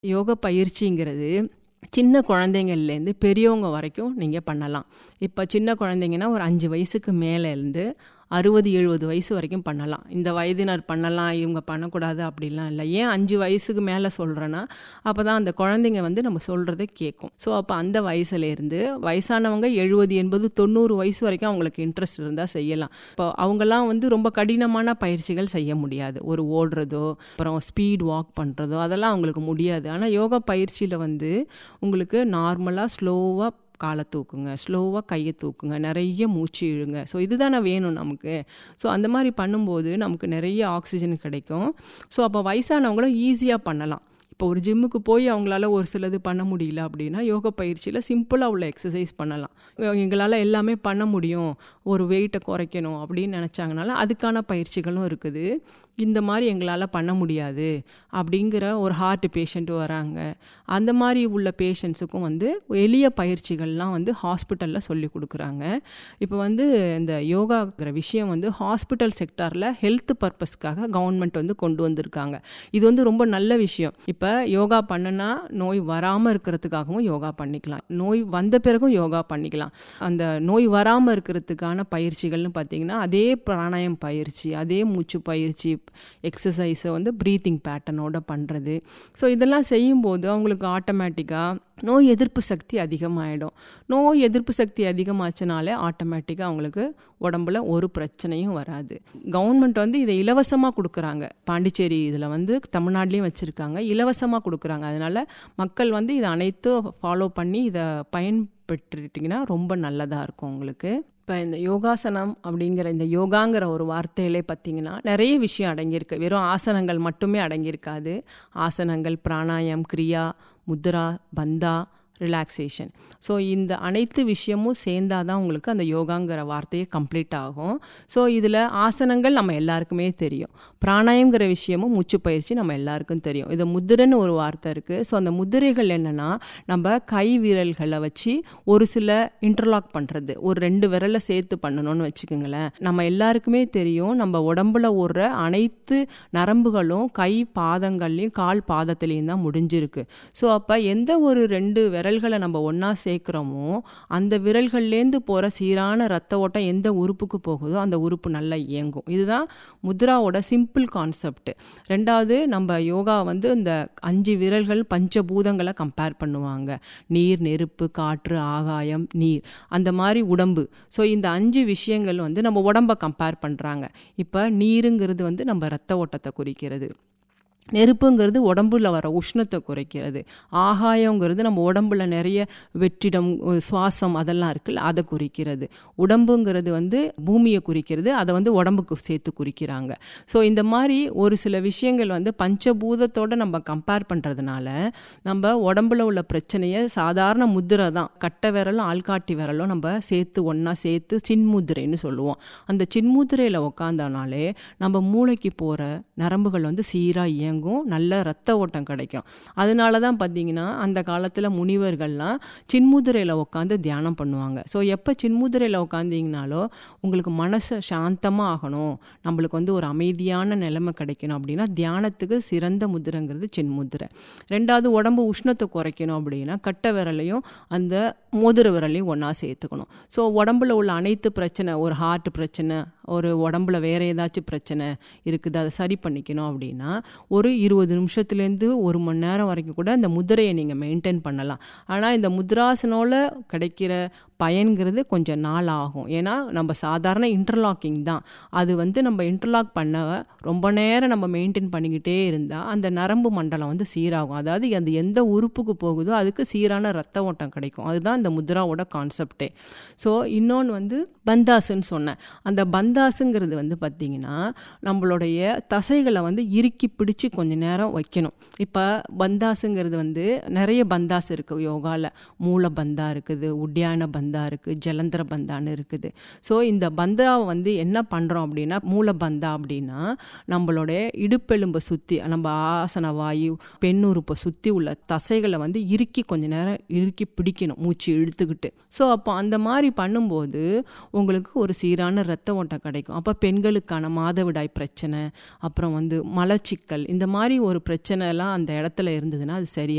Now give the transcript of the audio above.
யோக பயிற்சிங்கிறது சின்ன குழந்தைங்கள்லேருந்து பெரியவங்க வரைக்கும் நீங்கள் பண்ணலாம். இப்போ சின்ன குழந்தைங்கன்னா ஒரு 5 வயசுக்கு மேலேருந்து 60-70 வயசு வரைக்கும் பண்ணலாம். இந்த வயதினர் பண்ணலாம், இவங்க பண்ணக்கூடாது அப்படிலாம் இல்லை. ஏன் 5 வயசுக்கு மேலே சொல்கிறேன்னா, அப்போ தான் அந்த குழந்தைங்க வந்து நம்ம சொல்கிறத கேட்கும். ஸோ அப்போ அந்த வயசுலேருந்து வயசானவங்க 70, 80, 90 வயசு வரைக்கும் அவங்களுக்கு இன்ட்ரெஸ்ட் இருந்தால் செய்யலாம். இப்போ அவங்கெல்லாம் வந்து ரொம்ப கடினமான பயிற்சிகள் செய்ய முடியாது. ஒரு ஓடுறதோ அப்புறம் ஸ்பீட் வாக் பண்ணுறதோ அதெல்லாம் அவங்களுக்கு முடியாது. ஆனால் யோகா பயிற்சியில் வந்து உங்களுக்கு நார்மலாக ஸ்லோவாக காலை தூக்குங்க, ஸ்லோவாக கையை தூக்குங்க, நிறைய மூச்சு இழுங்க. ஸோ இதுதானே வேணும் நமக்கு. ஸோ அந்த மாதிரி பண்ணும்போது நமக்கு நிறைய ஆக்சிஜன் கிடைக்கும். ஸோ அப்போ வயசானவங்களும் ஈஸியாக பண்ணலாம். இப்போ ஒரு ஜிம்முக்கு போய் அவங்களால ஒரு சிலது பண்ண முடியல அப்படின்னா யோகா பயிற்சியில் சிம்பிளாக உள்ள எக்ஸசைஸ் பண்ணலாம். எங்களால் எல்லாமே பண்ண முடியும், ஒரு வெயிட்டை குறைக்கணும் அப்படின்னு நினச்சாங்கனால அதுக்கான பயிற்சிகளும் இருக்குது. இந்த மாதிரி எங்களால் பண்ண முடியாது அப்படிங்கிற ஒரு ஹார்ட் பேஷண்ட்டு வராங்க, அந்த மாதிரி உள்ள பேஷண்ட்ஸுக்கும் வந்து எளிய பயிற்சிகள்லாம் வந்து ஹாஸ்பிட்டலில் சொல்லி கொடுக்குறாங்க. இப்போ வந்து இந்த யோகாங்கிற விஷயம் வந்து ஹாஸ்பிட்டல் செக்டாரில் ஹெல்த் பர்பஸ்க்காக கவர்மெண்ட் வந்து கொண்டு வந்திருக்காங்க. இது வந்து ரொம்ப நல்ல விஷயம். இப்போ யோகா பண்ணுனா நோய் வராமல் இருக்கிறதுக்காகவும் யோகா பண்ணிக்கலாம், நோய் வந்த பிறகும் யோகா பண்ணிக்கலாம். அந்த நோய் வராமல் இருக்கிறதுக்கான பயிற்சிகள்னு பார்த்தீங்கன்னா அதே பிராணாயம் பயிற்சி, அதே மூச்சு பயிற்சி, எக்ஸசைஸை வந்து ப்ரீத்திங் பேட்டர்னோட பண்ணுறது. ஸோ இதெல்லாம் செய்யும்போது அவங்களுக்கு ஆட்டோமேட்டிக்காக நோய் எதிர்ப்பு சக்தி அதிகமாகிடும். நோய் எதிர்ப்பு சக்தி அதிகமாச்சுனாலே ஆட்டோமேட்டிக்காக அவங்களுக்கு உடம்புல ஒரு பிரச்சனையும் வராது. கவர்மெண்ட் வந்து இதை இலவசமாக கொடுக்குறாங்க. பாண்டிச்சேரி இதில் வந்து தமிழ்நாட்டிலையும் வச்சுருக்காங்க, இலவசமாக கொடுக்குறாங்க. அதனால் மக்கள் வந்து இதை அனைத்தும் ஃபாலோ பண்ணி இதை பயன்பெற்றுட்டிங்கன்னா ரொம்ப நல்லதாக இருக்கும் உங்களுக்கு. இப்போ இந்த யோகாசனம் அப்படிங்கிற இந்த யோகாங்கிற ஒரு வார்த்தையிலே பார்த்திங்கன்னா நிறைய விஷயம் அடங்கியிருக்கு. வெறும் ஆசனங்கள் மட்டுமே அடங்கியிருக்காது. ஆசனங்கள், பிராணாயம், கிரியா, முத்ரா, பந்தா, ரிலாக்ஸேஷன். ஸோ இந்த அனைத்து விஷயமும் சேர்ந்தாதான் உங்களுக்கு அந்த யோகாங்கிற வார்த்தையே கம்ப்ளீட் ஆகும். ஸோ இதில் ஆசனங்கள் நம்ம எல்லாருக்குமே தெரியும், பிராணாயம்ங்கிற விஷயமும் மூச்சு பயிற்சி நம்ம எல்லாருக்கும் தெரியும். இது முத்திரைன்னு ஒரு வார்த்தை இருக்குது. ஸோ அந்த முத்திரைகள் என்னென்னா நம்ம கை விரல்களை வச்சு ஒரு சில இன்டர்லாக் பண்ணுறது, ஒரு 2 விரலை சேர்த்து பண்ணணும்னு வச்சுக்கோங்களேன். நம்ம எல்லாருக்குமே தெரியும் நம்ம உடம்புல ஓடுற அனைத்து நரம்புகளும் கை பாதங்கள்லையும் கால் பாதத்துலேயும் தான் முடிஞ்சிருக்கு. ஸோ அப்போ எந்த ஒரு 2 விரல்களை நம்ம ஒன்றா சேர்க்குறோமோ அந்த விரல்கள்லேருந்து போகிற சீரான ரத்த ஓட்டம் எந்த உறுப்புக்கு போகுதோ அந்த உறுப்பு நல்லா இயங்கும். இதுதான் முத்ராவோட சிம்பிள் கான்செப்ட். ரெண்டாவது, நம்ம யோகா வந்து இந்த 5 விரல்கள் பஞ்சபூதங்களை கம்பேர் பண்ணுவாங்க. நீர், நெருப்பு, காற்று, ஆகாயம், நீர், அந்த மாதிரி உடம்பு. ஸோ இந்த 5 விஷயங்கள் வந்து நம்ம உடம்பை கம்பேர் பண்ணுறாங்க. இப்போ நீருங்கிறது வந்து நம்ம ரத்த ஓட்டத்தை குறிக்கிறது, நெருப்புங்கிறது உடம்புல வர உஷ்ணத்தை குறைக்கிறது, ஆகாயங்கிறது நம்ம உடம்புல நிறைய வெற்றிடம், சுவாசம் அதெல்லாம் இருக்குல்ல அதை குறிக்கிறது, உடம்புங்கிறது வந்து பூமியை குறிக்கிறது, அதை வந்து உடம்புக்கு சேர்த்து குறிக்கிறாங்க. ஸோ இந்த மாதிரி ஒரு சில விஷயங்கள் வந்து பஞ்சபூதத்தோடு நம்ம கம்பேர் பண்ணுறதுனால நம்ம உடம்புல உள்ள பிரச்சனையை சாதாரண முத்திரை தான், கட்டை விரலும் ஆள்காட்டி விரலும் நம்ம சேர்த்து ஒன்றா சேர்த்து சின்முத்திரைன்னு சொல்லுவோம். அந்த சின்முத்திரையில் உக்காந்தானாலே நம்ம மூளைக்கு போகிற நரம்புகள் வந்து சீராக இயங்கும், நல்ல ரத்த ஓட்டம் கிடைக்கும். அதனால தான் பார்த்தீங்கன்னா அந்த காலத்தில் முனிவர்கள்லாம் சின்முதிரையில் உட்காந்து தியானம் பண்ணுவாங்க. ஸோ எப்போ சின்முதிரையில் உட்காந்திங்கனாலோ உங்களுக்கு மனசை சாந்தமாக ஆகணும், நம்மளுக்கு வந்து ஒரு அமைதியான நிலைமை கிடைக்கணும் அப்படின்னா தியானத்துக்கு சிறந்த முதிரைங்கிறது சின்முதிரை. ரெண்டாவது, உடம்பு உஷ்ணத்தை குறைக்கணும் அப்படின்னா கட்டை விரலையும் அந்த மோதிர விரலையும் ஒன்றா சேர்த்துக்கணும். ஸோ உடம்புல உள்ள அனைத்து பிரச்சனை, ஒரு ஹார்ட் பிரச்சனை, ஒரு உடம்புல வேறு ஏதாச்சும் பிரச்சனை இருக்குது, அதை சரி பண்ணிக்கணும் அப்படின்னா ஒரு 20 நிமிஷத்துலேருந்து 1 மணி நேரம் வரைக்கும் கூட இந்த முதிரையை நீங்கள் மெயின்டைன் பண்ணலாம். ஆனால் இந்த முத்ராசனோட கிடைக்கிற பயன்கிறது கொஞ்சம் நாள் ஆகும். ஏன்னா நம்ம சாதாரண இன்டர்லாக்கிங் தான், அது வந்து நம்ம இன்டர்லாக் பண்ண ரொம்ப நேரம் நம்ம மெயின்டைன் பண்ணிக்கிட்டே இருந்தால் அந்த நரம்பு மண்டலம் வந்து சீராகும். அதாவது அது எந்த உறுப்புக்கு போகுதோ அதுக்கு சீரான ரத்த ஓட்டம் கிடைக்கும். அதுதான் இந்த முத்ராவோட கான்செப்டே. ஸோ இன்னொன்று வந்து பந்தாசுன்னு சொன்னேன். அந்த பந்தாசுங்கிறது வந்து பார்த்திங்கன்னா நம்மளுடைய தசைகளை வந்து இறுக்கி பிடிச்சி கொஞ்ச நேரம் வைக்கணும். இப்போ பந்தாசுங்கிறது வந்து நிறைய பந்தாஸ் இருக்குது யோகாவில். மூல பந்தா இருக்குது, உட்யான பந்தா பந்தா இருக்குது, ஜலந்தர பந்தான்னு இருக்குது. ஸோ இந்த பந்தாவை வந்து என்ன பண்ணுறோம் அப்படின்னா, மூல பந்தா அப்படின்னா நம்மளுடைய இடுப்பெலும்பை சுற்றி, நம்ம ஆசன வாயு பெண்ணுறுப்பை சுற்றி உள்ள தசைகளை வந்து இறுக்கி கொஞ்ச நேரம் இறுக்கி பிடிக்கணும், மூச்சு இழுத்துக்கிட்டு. ஸோ அப்போ அந்த மாதிரி பண்ணும்போது உங்களுக்கு ஒரு சீரான இரத்த ஓட்டம் கிடைக்கும். அப்போ பெண்களுக்கான மாதவிடாய் பிரச்சனை, அப்புறம் வந்து மலச்சிக்கல், இந்த மாதிரி ஒரு பிரச்சனை எல்லாம் அந்த இடத்துல இருந்ததுன்னா அது சரியா